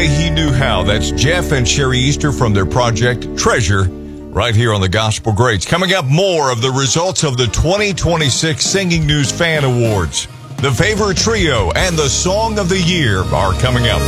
way he knew how. That's Jeff and Sherry Easter from their project Treasure, right here on the Gospel Greats. Coming up, more of the results of the 2026 Singing News Fan Awards. The favorite trio and the song of the year are coming up.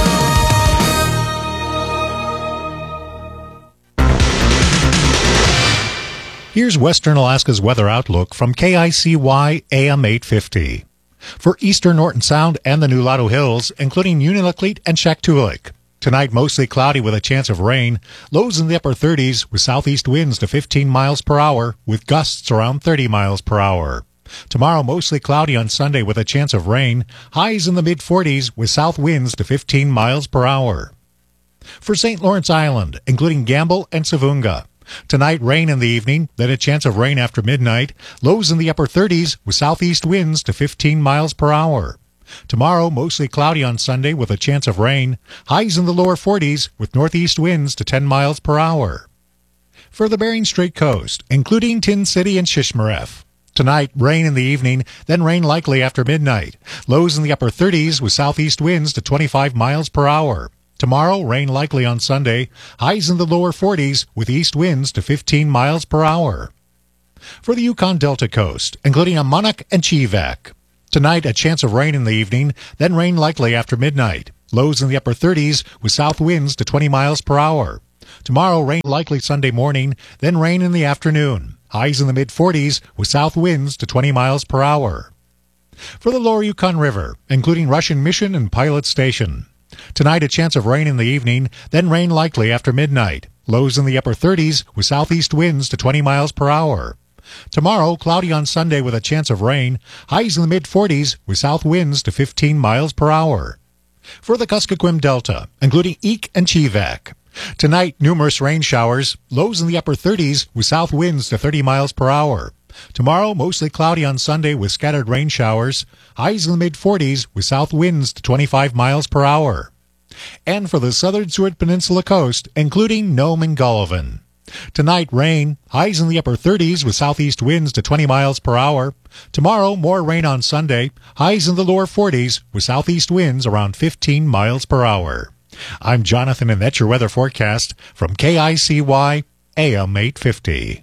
Here's Western Alaska's weather outlook from KICY AM 850. For eastern Norton Sound and the Nulato Hills, including Unalakleet and Shaktoolik. Tonight, mostly cloudy with a chance of rain. Lows in the upper 30s with southeast winds to 15 miles per hour, with gusts around 30 miles per hour. Tomorrow, mostly cloudy on Sunday with a chance of rain. Highs in the mid-40s with south winds to 15 miles per hour. For St. Lawrence Island, including Gamble and Savunga. Tonight, rain in the evening, then a chance of rain after midnight. Lows in the upper 30s with southeast winds to 15 miles per hour. Tomorrow, mostly cloudy on Sunday with a chance of rain. Highs in the lower 40s with northeast winds to 10 miles per hour. For the Bering Strait coast, including Tin City and Shishmaref. Tonight, rain in the evening, then rain likely after midnight. Lows in the upper 30s with southeast winds to 25 miles per hour. Tomorrow, rain likely on Sunday. Highs in the lower 40s with east winds to 15 miles per hour. For the Yukon Delta coast, including Amunuk and Chivak. Tonight, a chance of rain in the evening, then rain likely after midnight. Lows in the upper 30s with south winds to 20 miles per hour. Tomorrow, rain likely Sunday morning, then rain in the afternoon. Highs in the mid-40s with south winds to 20 miles per hour. For the lower Yukon River, including Russian Mission and Pilot Station. Tonight, a chance of rain in the evening, then rain likely after midnight. Lows in the upper 30s with southeast winds to 20 miles per hour. Tomorrow, cloudy on Sunday with a chance of rain. Highs in the mid-40s with south winds to 15 miles per hour. For the Kuskokwim Delta, including Eek and Chivak. Tonight, numerous rain showers. Lows in the upper 30s with south winds to 30 miles per hour. Tomorrow, mostly cloudy on Sunday with scattered rain showers. Highs in the mid-40s with south winds to 25 miles per hour. And for the southern Seward Peninsula coast, including Nome and Gullivan. Tonight, rain. Highs in the upper 30s with southeast winds to 20 miles per hour. Tomorrow, more rain on Sunday. Highs in the lower 40s with southeast winds around 15 miles per hour. I'm Jonathan, and that's your weather forecast from KICY AM 850.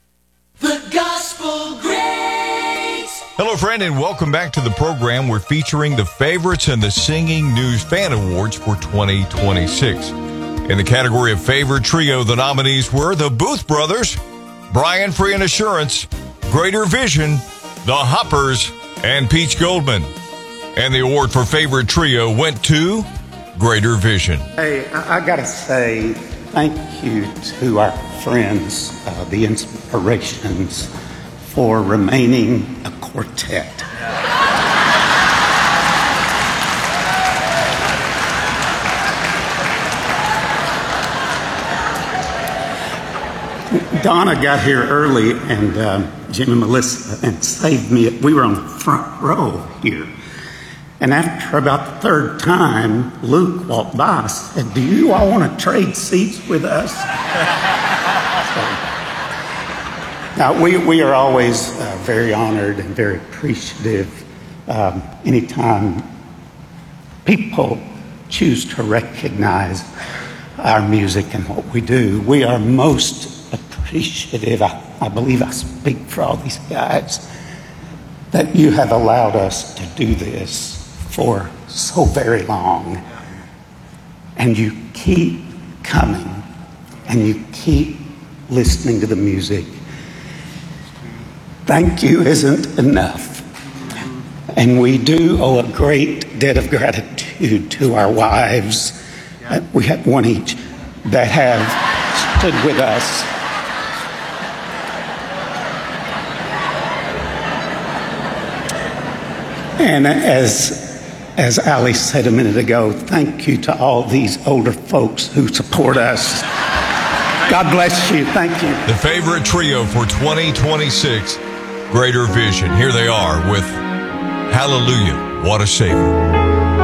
The Gospel Greats! Hello, friend, and welcome back to the program. We're featuring the favorites and the Singing News Fan Awards for 2026. In the category of favorite trio, the nominees were the Booth Brothers, Brian Free and Assurance, Greater Vision, the Hoppers, and Peach Goldman. And the award for favorite trio went to Greater Vision. Hey, I gotta say thank you to our friends, the Inspirations, for remaining a quartet. Donna got here early, and Jim and Melissa, and saved me. We were on the front row here. And after about the third time, Luke walked by and said, "Do you all want to trade seats with us?" Now, we are always very honored and very appreciative anytime people choose to recognize our music and what we do. We are most appreciative, I believe I speak for all these guys, that you have allowed us to do this for so very long. And you keep coming, and you keep listening to the music. Thank you isn't enough. And we do owe a great debt of gratitude to our wives. We have one each that have stood with us. And as Ali said a minute ago, thank you to all these older folks who support us. God bless you. Thank you. The favorite trio for 2026, Greater Vision. Here they are with Hallelujah, What a Savior.